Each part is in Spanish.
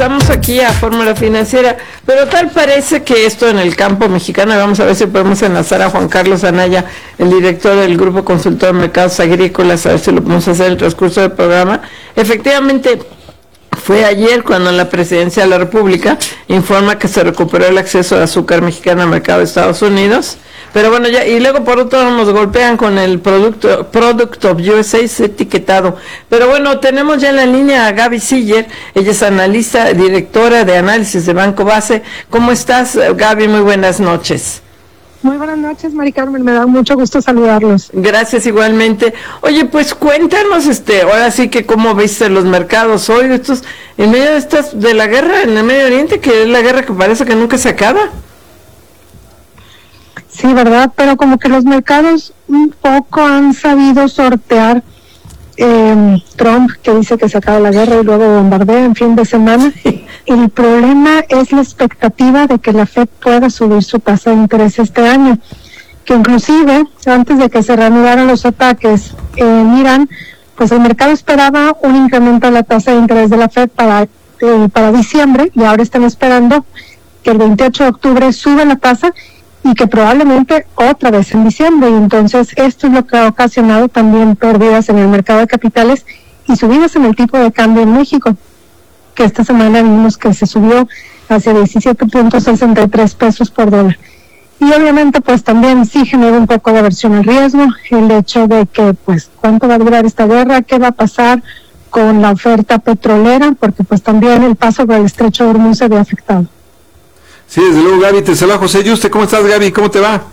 regresamos aquí a Fórmula Financiera, pero tal parece que esto en el campo mexicano, vamos a ver si podemos enlazar a Juan Carlos Anaya, el director del Grupo Consultor de Mercados Agrícolas, a ver si lo podemos hacer en el transcurso del programa. Efectivamente, fue ayer cuando la Presidencia de la República informa que se recuperó el acceso de azúcar mexicano al mercado de Estados Unidos. Pero bueno, ya, y luego por otro lado nos golpean con el Product of USA etiquetado. Pero bueno, tenemos ya en la línea a Gaby Siller, ella es analista, directora de análisis de Banco Base. ¿Cómo estás, Gaby? Muy buenas noches. Muy buenas noches, Mari Carmen, me da mucho gusto saludarlos. Gracias, igualmente. Oye, pues cuéntanos, ahora sí que cómo viste los mercados hoy, en medio de la guerra en el Medio Oriente, que es la guerra que parece que nunca se acaba. Sí, ¿verdad? Pero como que los mercados un poco han sabido sortear Trump, que dice que se acaba la guerra y luego bombardea en fin de semana. El problema es la expectativa de que la Fed pueda subir su tasa de interés este año, que inclusive antes de que se reanudaran los ataques en Irán, pues el mercado esperaba un incremento de la tasa de interés de la Fed para diciembre, y ahora están esperando que el 28 de octubre sube la tasa y que probablemente otra vez en diciembre. Y entonces esto es lo que ha ocasionado también pérdidas en el mercado de capitales y subidas en el tipo de cambio en México, que esta semana vimos que se subió hacia 17.63 pesos por dólar. Y obviamente pues también sí genera un poco de aversión al riesgo, el hecho de que pues cuánto va a durar esta guerra, qué va a pasar con la oferta petrolera, porque pues también el paso por el estrecho de Hormuz se ve afectado. Sí, desde luego, Gaby, te saluda José Yuste. ¿Cómo estás, Gaby? ¿Cómo te va?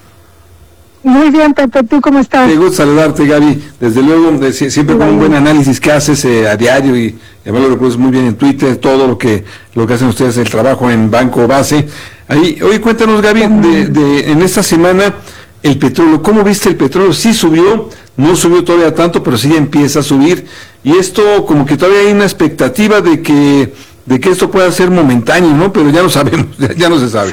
Muy bien, Pepe, ¿tú cómo estás? Qué gusto saludarte, Gaby. Desde luego, siempre con un buen análisis que haces a diario, y además lo recuerdas muy bien en Twitter, todo lo que hacen ustedes, el trabajo en Banco Base. Ahí, oye, cuéntanos, Gaby, en esta semana, el petróleo, ¿cómo viste el petróleo? Sí subió, no subió todavía tanto, pero sí empieza a subir, y esto como que todavía hay una expectativa de que esto pueda ser momentáneo, ¿no? Pero ya lo sabemos, ya no se sabe.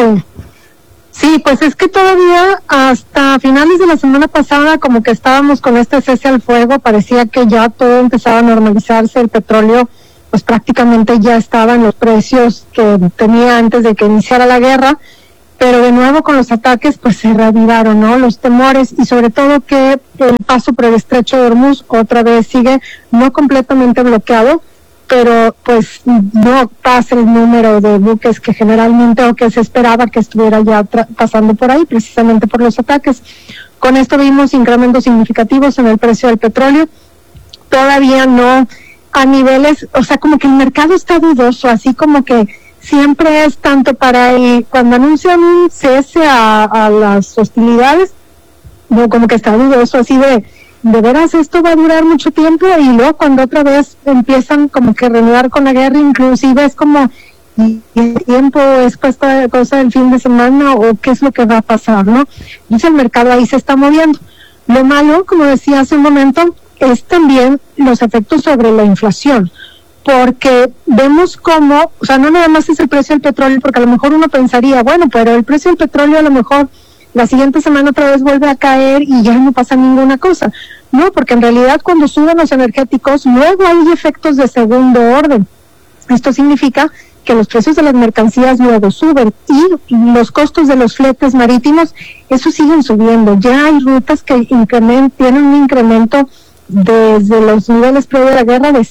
Sí, pues es que todavía hasta finales de la semana pasada como que estábamos con este cese al fuego, parecía que ya todo empezaba a normalizarse, el petróleo pues prácticamente ya estaba en los precios que tenía antes de que iniciara la guerra, pero de nuevo con los ataques pues se reavivaron, ¿no? Los temores, y sobre todo que el paso por el estrecho de Hormuz otra vez sigue no completamente bloqueado, pero pues no pasa el número de buques que generalmente o que se esperaba que estuviera ya pasando por ahí, precisamente por los ataques. Con esto vimos incrementos significativos en el precio del petróleo, todavía no a niveles, o sea, como que el mercado está dudoso, así como que siempre es tanto para cuando anuncian un cese a las hostilidades, no, como que está dudoso, así de veras esto va a durar mucho tiempo, y luego cuando otra vez empiezan como que a reanudar con la guerra, inclusive es como, ¿y el tiempo es cosa del fin de semana o qué es lo que va a pasar, no? Entonces el mercado ahí se está moviendo. Lo malo, como decía hace un momento, es también los efectos sobre la inflación, porque vemos cómo, o sea, no nada más es el precio del petróleo, porque a lo mejor uno pensaría, bueno, pero el precio del petróleo a lo mejor la siguiente semana otra vez vuelve a caer y ya no pasa ninguna cosa. No, porque en realidad cuando suben los energéticos, luego hay efectos de segundo orden. Esto significa que los precios de las mercancías luego suben y los costos de los fletes marítimos, eso siguen subiendo. Ya hay rutas que tienen un incremento desde los niveles previo a la guerra de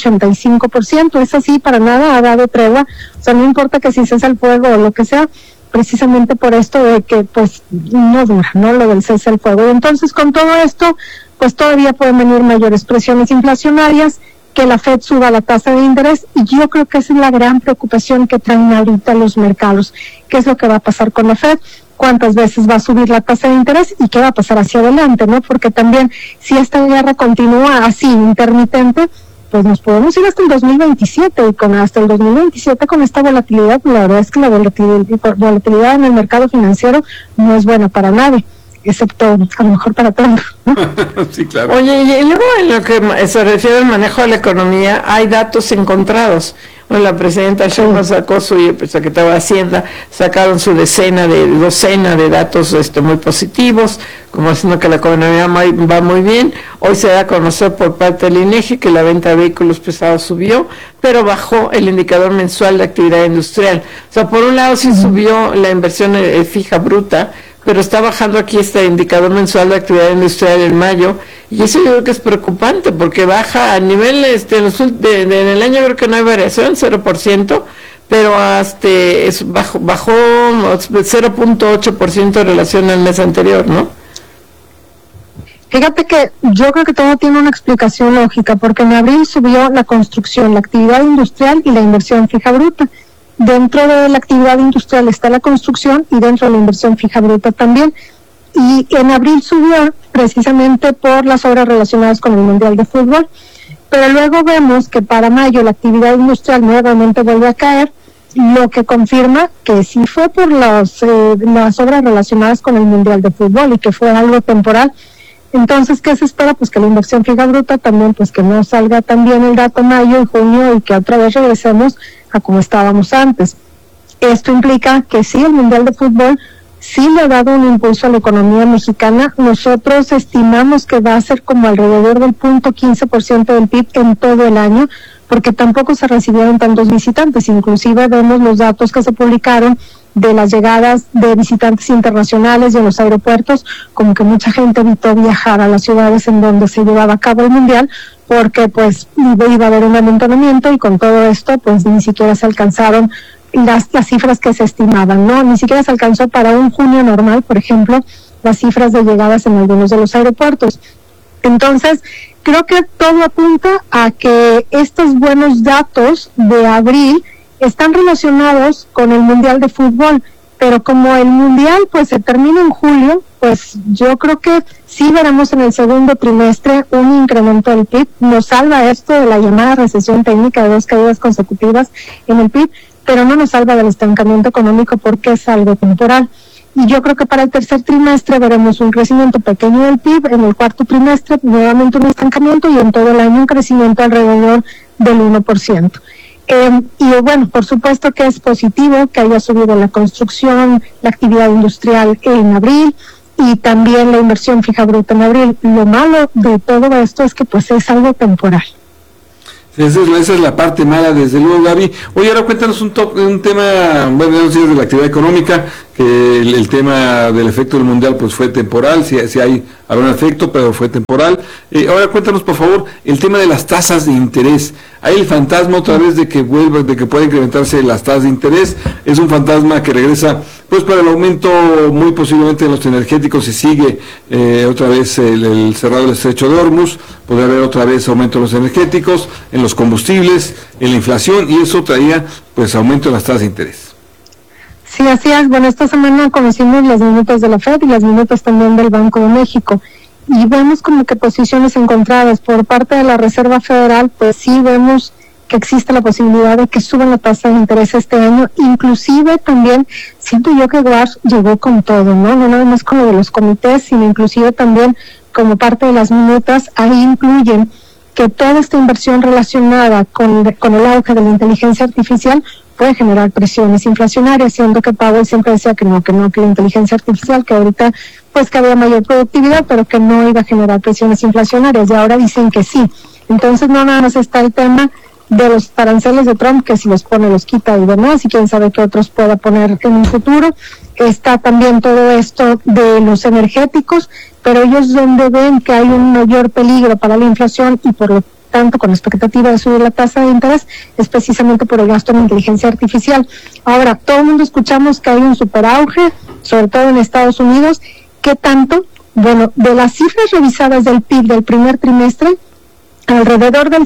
185%. Es así, para nada ha dado tregua. O sea, no importa que si cesa el fuego o lo que sea, precisamente por esto de que pues no dura, ¿no? Lo del cese al fuego. Entonces, con todo esto, pues todavía pueden venir mayores presiones inflacionarias, que la Fed suba la tasa de interés, y yo creo que esa es la gran preocupación que traen ahorita los mercados. ¿Qué es lo que va a pasar con la Fed? ¿Cuántas veces va a subir la tasa de interés? ¿Y qué va a pasar hacia adelante, no? Porque también, si esta guerra continúa así, intermitente, pues nos podemos ir hasta el 2027, y hasta el 2027 con esta volatilidad, la verdad es que la volatilidad en el mercado financiero no es buena para nadie, excepto a lo mejor para Trump, ¿no? Sí, claro. Oye, y luego en lo que se refiere al manejo de la economía, hay datos encontrados. Bueno, la presidenta Sheinbaum sacó su secretario de Hacienda, sacaron su docena de datos muy positivos, como diciendo que la economía va muy bien. Hoy se da a conocer por parte del INEGI que la venta de vehículos pesados subió, pero bajó el indicador mensual de actividad industrial. O sea, por un lado sí subió la inversión fija bruta, pero está bajando aquí este indicador mensual de actividad industrial en mayo, y eso yo creo que es preocupante, porque baja a nivel, en el año creo que no hay variación, 0%, pero bajó 0.8% en relación al mes anterior, ¿no? Fíjate que yo creo que todo tiene una explicación lógica, porque en abril subió la construcción, la actividad industrial y la inversión fija bruta. Dentro de la actividad industrial está la construcción y dentro de la inversión fija bruta también. Y en abril subió precisamente por las obras relacionadas con el Mundial de Fútbol. Pero luego vemos que para mayo la actividad industrial nuevamente vuelve a caer, lo que confirma que sí fue por las obras relacionadas con el Mundial de Fútbol y que fue algo temporal. Entonces, ¿qué se espera? Pues que la inversión fija bruta también, pues que no salga tan bien el dato mayo y junio y que otra vez regresemos a como estábamos antes. Esto implica que sí, el Mundial de Fútbol sí le ha dado un impulso a la economía mexicana. Nosotros estimamos que va a ser como alrededor del 0.15% del PIB en todo el año, porque tampoco se recibieron tantos visitantes. Inclusive vemos los datos que se publicaron de las llegadas de visitantes internacionales y en los aeropuertos, como que mucha gente evitó viajar a las ciudades en donde se llevaba a cabo el Mundial, porque pues iba a haber un amontonamiento, y con todo esto pues ni siquiera se alcanzaron las cifras que se estimaban, ¿no? Ni siquiera se alcanzó para un junio normal, por ejemplo, las cifras de llegadas en algunos de los aeropuertos. Entonces, creo que todo apunta a que estos buenos datos de abril están relacionados con el Mundial de Fútbol, pero como el Mundial pues se termina en julio, pues yo creo que sí veremos en el segundo trimestre un incremento del PIB. Nos salva esto de la llamada recesión técnica de 2 caídas consecutivas en el PIB, pero no nos salva del estancamiento económico porque es algo temporal. Y yo creo que para el tercer trimestre veremos un crecimiento pequeño del PIB, en el cuarto trimestre nuevamente un estancamiento y en todo el año un crecimiento alrededor del 1%. Y bueno, por supuesto que es positivo que haya subido la construcción, la actividad industrial en abril y también la inversión fija bruta en abril. Lo malo de todo esto es que pues es algo temporal. Esa es la parte mala, desde luego, Gaby. Oye, ahora cuéntanos un tema, bueno, ya nos dices de la actividad económica, que el tema del efecto del Mundial pues fue temporal, si hay algún efecto, pero fue temporal. Ahora cuéntanos, por favor, el tema de las tasas de interés. Hay el fantasma otra vez de que pueden incrementarse las tasas de interés. Es un fantasma que regresa pues para el aumento muy posiblemente de los energéticos, si sigue otra vez el cerrado del estrecho de Hormuz, podría haber otra vez aumento de los energéticos, en los combustibles, en la inflación, y eso traía pues aumento de las tasas de interés. Sí, así es. Bueno, esta semana conocimos las minutas de la FED y las minutas también del Banco de México, y vemos como que posiciones encontradas. Por parte de la Reserva Federal, pues sí vemos que existe la posibilidad de que suban la tasa de interés este año. Inclusive también siento yo que Guash llegó con todo, ¿no? No nada más como de los comités, sino inclusive también como parte de las minutas. Ahí incluyen que toda esta inversión relacionada con el auge de la inteligencia artificial puede generar presiones inflacionarias, siendo que Powell siempre decía que la inteligencia artificial, que ahorita pues que había mayor productividad, pero que no iba a generar presiones inflacionarias, y ahora dicen que sí. Entonces no nada más está el tema de los aranceles de Trump, que si los pone los quita y demás, y quién sabe qué otros pueda poner en un futuro. Está también todo esto de los energéticos, pero ellos donde ven que hay un mayor peligro para la inflación y por lo tanto con expectativa de subir la tasa de interés, es precisamente por el gasto en inteligencia artificial. Ahora, todo el mundo escuchamos que hay un superauge, sobre todo en Estados Unidos. ¿Qué tanto? Bueno, de las cifras revisadas del PIB del primer trimestre, alrededor del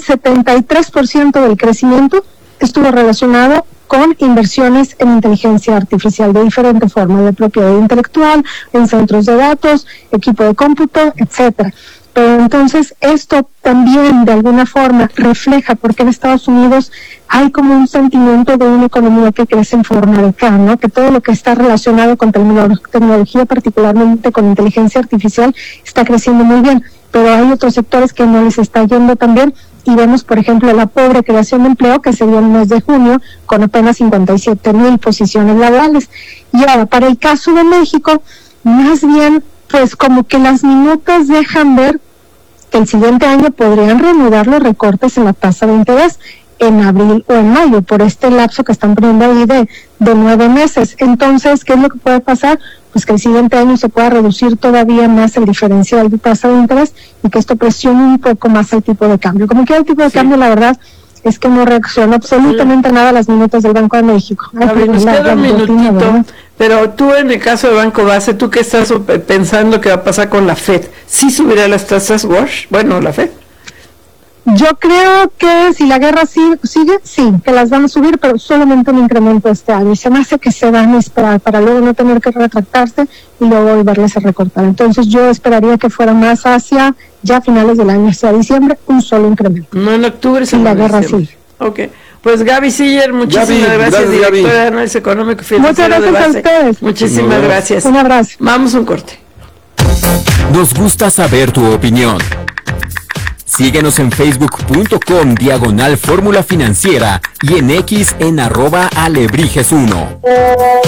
73% del crecimiento estuvo relacionado con inversiones en inteligencia artificial de diferente forma, de propiedad intelectual, en centros de datos, equipo de cómputo, etcétera. Pero entonces esto también de alguna forma refleja porque en Estados Unidos hay como un sentimiento de una economía que crece en forma de K, ¿no? Que todo lo que está relacionado con tecnología, particularmente con inteligencia artificial, está creciendo muy bien, pero hay otros sectores que no les está yendo tan bien, y vemos, por ejemplo, la pobre creación de empleo que se dio en el mes de junio con apenas 57,000 posiciones laborales. Y ahora, para el caso de México, más bien, pues como que las minutas dejan ver que el siguiente año podrían reanudar los recortes en la tasa de interés en abril o en mayo, por este lapso que están poniendo ahí de 9 meses. Entonces, ¿qué es lo que puede pasar? Pues que el siguiente año se pueda reducir todavía más el diferencial de tasa de interés y que esto presione un poco más el tipo de cambio. Como que el tipo de cambio, la verdad, es que no reacciona absolutamente nada a las minutas del Banco de México. A ver, nos queda un minutito, pero tú en el caso de Banco Base, ¿tú qué estás pensando que va a pasar con la FED? ¿Sí subirá las tasas, Wash? Bueno, la FED. Yo creo que si la guerra sigue, sí, que las van a subir, pero solamente un incremento este año. Y se me hace que se van a esperar para luego no tener que retractarse y luego volverles a recortar. Entonces yo esperaría que fuera más hacia ya finales del año, hacia diciembre, un solo incremento. No en octubre, si la guerra sigue. Ok. Pues Gaby Siller, muchísimas gracias, directora de Análisis Económico y Financiero de Base. Muchas gracias a ustedes. Muchísimas gracias. Un abrazo. Vamos a un corte. Nos gusta saber tu opinión. Síguenos en facebook.com/Fórmula Financiera y en X en @Alebrijes1.